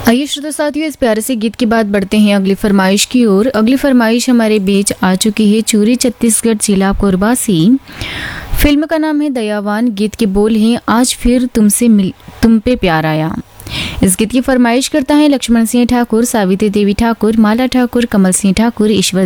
आइए श्रोता साथियों, इस प्यारे से गीत के बाद बढ़ते हैं अगली फरमाइश की ओर। अगली फरमाइश हमारे बीच आ चुकी है चूरी छत्तीसगढ़ जिला कोरबा से। फिल्म का नाम है दयावान। गीत के बोल हैं आज फिर तुम पे प्यार आया। इस गीत की फरमाइश करता है लक्ष्मण सिंह ठाकुर, सावित्री देवी ठाकुर, माला ठाकुर, कमल सिंह ठाकुर, ईश्वर